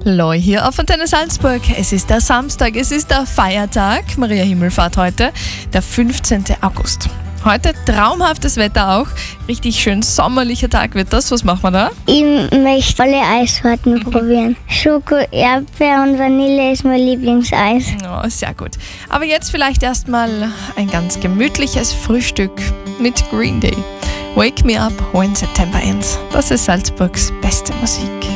Hallo, hier auf Antenne Salzburg. Es ist der Samstag, es ist der Feiertag, Maria Himmelfahrt heute, der 15. August. Heute traumhaftes Wetter auch, richtig schön sommerlicher Tag wird das. Was machen wir da? Ich möchte alle Eissorten probieren. Schoko, Erdbeer und Vanille ist mein Lieblingseis. Oh, sehr gut. Aber jetzt vielleicht erstmal ein ganz gemütliches Frühstück mit Green Day. Wake me up when September ends. Das ist Salzburgs beste Musik.